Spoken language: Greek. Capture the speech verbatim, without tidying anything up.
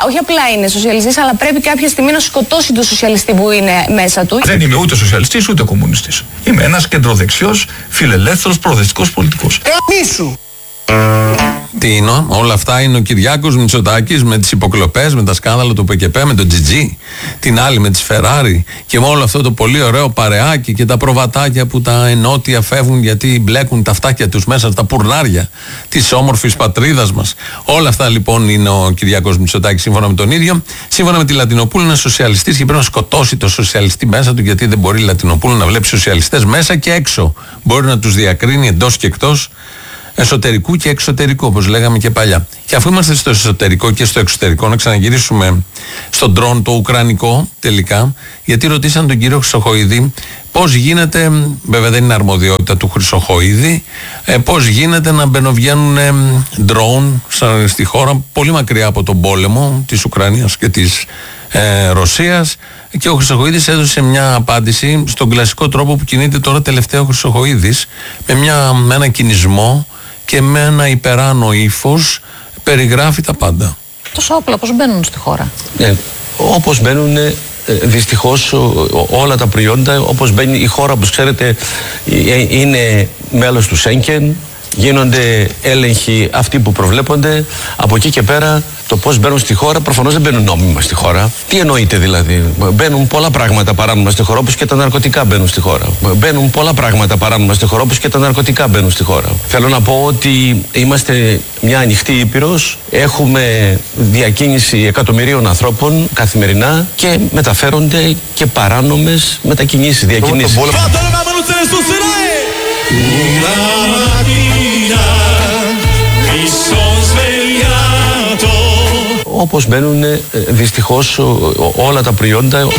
όχι απλά είναι σοσιαλιστής, αλλά πρέπει κάποια στιγμή να σκοτώσει τον σοσιαλιστή που είναι μέσα του. Δεν είμαι ούτε σοσιαλιστής ούτε κομμουνιστής. Είμαι ένας κεντροδεξιός, φιλελεύθερος, προοδευτικός πολιτικός. Εμίσου! Τι είναι, όλα αυτά είναι ο Κυριάκος Μητσοτάκης με τις υποκλοπές, με τα σκάνδαλα του ΠΚΠ, με τον Τζιτζί, την άλλη με τις Φεράρι και με όλο αυτό το πολύ ωραίο παρεάκι και τα προβατάκια που τα ενότια φεύγουν γιατί μπλέκουν τα φτάκια τους μέσα στα πουρνάρια της όμορφης πατρίδας μας. Όλα αυτά λοιπόν είναι ο Κυριάκος Μητσοτάκης σύμφωνα με τον ίδιο. Σύμφωνα με τη Λατινοπούλου είναι σοσιαλιστής και πρέπει να σκοτώσει το σοσιαλιστή μέσα του, γιατί δεν μπορεί η Λατινοπούλου να βλέπει σοσιαλιστές μέσα και έξω. Μπορεί να τους διακρίνει εντός και εκτός, εσωτερικού και εξωτερικού, όπως λέγαμε και παλιά. Και αφού είμαστε στο εσωτερικό και στο εξωτερικό, να ξαναγυρίσουμε στον ντρόν το ουκρανικό τελικά, γιατί ρωτήσαν τον κύριο Χρυσοχοΐδη πώς γίνεται, βέβαια δεν είναι αρμοδιότητα του Χρυσοχοΐδη, ε, πώς γίνεται να μπαινοβγαίνουν ε, ντρόν στη χώρα πολύ μακριά από τον πόλεμο της Ουκρανίας και της ε, Ρωσίας. Και ο Χρυσοχοΐδης έδωσε μια απάντηση στον κλασικό τρόπο που κινείται τώρα τελευταία ο Χρυσοχοΐδης, με, μια, με ένα κινησμό και με ένα υπεράνω ύφος περιγράφει τα πάντα. Τόσα όπλα πώς μπαίνουν στη χώρα? Ναι, όπως μπαίνουν ε, δυστυχώς όλα τα προϊόντα, όπως μπαίνει η χώρα, όπως ξέρετε ε, είναι μέλος του Σέγγεν, γίνονται έλεγχοι αυτοί που προβλέπονται. Από εκεί και πέρα το πώς μπαίνουν στη χώρα, προφανώς δεν μπαίνουν νόμιμα στη χώρα. Τι εννοείται δηλαδή? Μπαίνουν πολλά πράγματα παράνομα στη χώρα, όπως και τα ναρκωτικά μπαίνουν στη χώρα. Μπαίνουν πολλά πράγματα παράνομα στη χώρα, όπως και τα ναρκωτικά μπαίνουν στη χώρα. Θέλω να πω ότι είμαστε μια ανοιχτή ήπειρος, έχουμε διακίνηση εκατομμυρίων ανθρώπων καθημερινά και μεταφέρονται και παράνομες μετακινήσεις, διακινήσεις. Όπως μπαίνουν δυστυχώς όλα τα προϊόντα